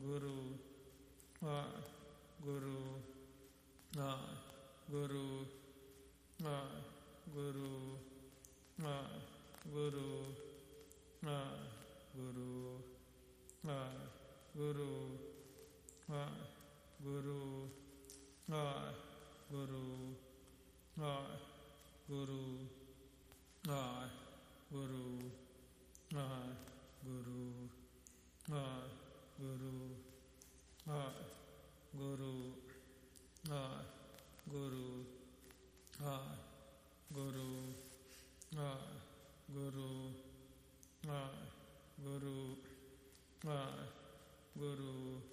Guru, Guru, Guru, Guru, Guru, Guru, Guru, Guru, Guru, Guru, Guru, Guru, Guru, Guru, Guru, Guru, Guru, Guru, Guru,